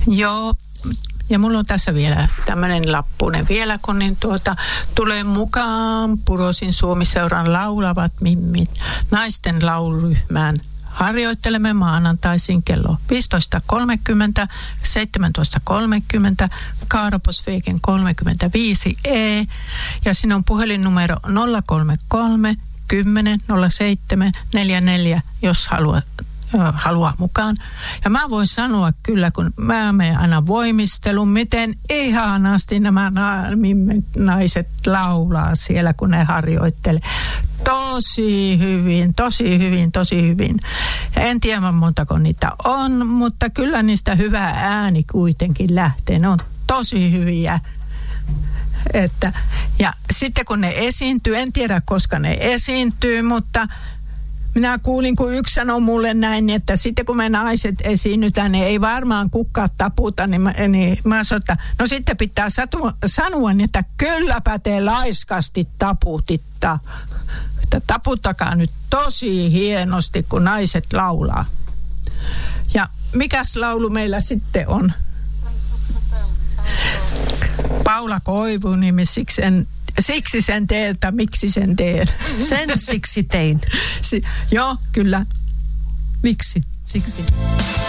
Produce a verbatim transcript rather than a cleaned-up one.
Joo. Ja mulla on tässä vielä tämmöinen lappunen vielä, kun niin tuota, tulee mukaan Purosin Suomi-seuran laulavat mimmit naisten lauluryhmään. Harjoittelemme maanantaisin kello viisitoista kolmekymmentä, seitsemäntoista kolmekymmentä, Kaaroposveiken kolmekymmentäviisi E. Ja siinä on puhelinnumero nolla kolme kolme, kymmenen, nolla seitsemän, neljäkymmentäneljä, jos haluat. Haluaa mukaan. Ja mä voin sanoa kyllä, kun mä menen aina voimistelun, miten ihanasti nämä naiset laulaa siellä, kun ne harjoittelee. Tosi hyvin, tosi hyvin, tosi hyvin. En tiedä montako niitä on, mutta kyllä niistä hyvä ääni kuitenkin lähtee. Ne on tosi hyviä. Että, ja sitten kun ne esiintyy, en tiedä koska ne esiintyy, mutta minä kuulin, kun yksi sanoi mulle näin, että sitten kun me naiset esiinnytään, niin ei varmaan kukaan taputa, niin mä, niin mä sanoin, että no sitten pitää satu, sanoa, että kylläpä te laiskasti taputitta. Että taputtakaa nyt tosi hienosti, kun naiset laulaa. Ja mikäs laulu meillä sitten on? Paula Koivunimi, siksi en Siksi sen teeltä, miksi sen teen. Sen siksi tein. Si- joo, kyllä. Miksi? Siksi.